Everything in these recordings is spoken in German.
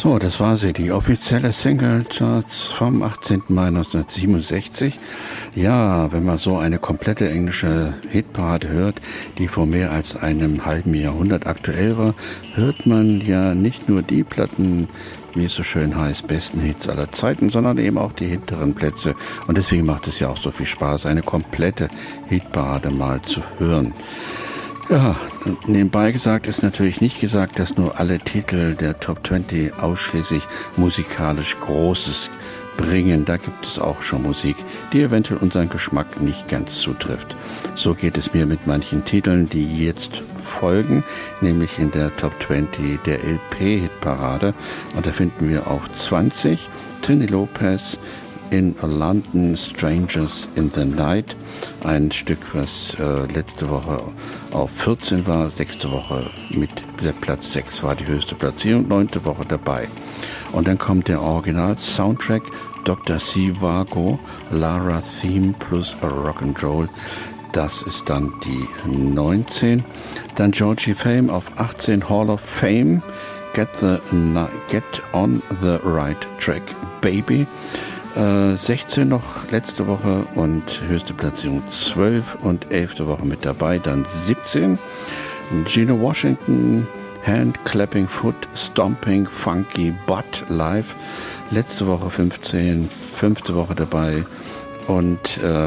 So, das war sie, die offizielle Single-Charts vom 18. Mai 1967. Ja, wenn man so eine komplette englische Hitparade hört, die vor mehr als einem halben Jahrhundert aktuell war, hört man ja nicht nur die Platten, wie es so schön heißt, besten Hits aller Zeiten, sondern eben auch die hinteren Plätze. Und deswegen macht es ja auch so viel Spaß, eine komplette Hitparade mal zu hören. Ja, nebenbei gesagt ist natürlich nicht gesagt, dass nur alle Titel der Top 20 ausschließlich musikalisch Großes bringen. Da gibt es auch schon Musik, die eventuell unseren Geschmack nicht ganz zutrifft. So geht es mir mit manchen Titeln, die jetzt folgen, nämlich in der Top 20 der LP-Hitparade. Und da finden wir auf 20 Trini Lopez in London, Strangers in the Night. Ein Stück, was letzte Woche auf 14 war, 6. Woche mit Platz 6 war die höchste Platzierung, 9. Woche dabei. Und dann kommt der Original-Soundtrack, Dr. Zhivago, Lara Theme plus Rock'n'Roll. Das ist dann die 19. Dann Georgie Fame auf 18, Hall of Fame, Get on the Right Track, Baby. 16 noch letzte Woche und höchste Platzierung 12 und 11. Woche mit dabei, dann 17. Gino Washington, Hand Clapping Foot, Stomping Funky Butt live. Letzte Woche 15, 5. Woche dabei und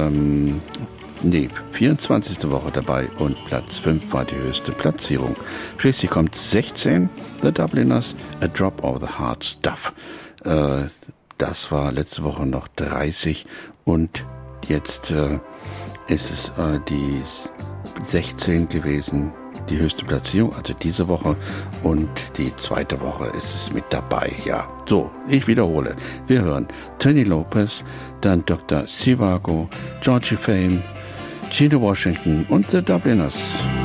24. Woche dabei und Platz 5 war die höchste Platzierung. Schließlich kommt 16, The Dubliners, A Drop of the Hard Stuff. Das war letzte Woche noch 30 und jetzt ist es die 16 gewesen, die höchste Platzierung, also diese Woche, und die zweite Woche ist es mit dabei, ja. So, ich wiederhole. Wir hören Trini Lopez, dann Dr. Zhivago, Georgie Fame, Gino Washington und The Dubliners.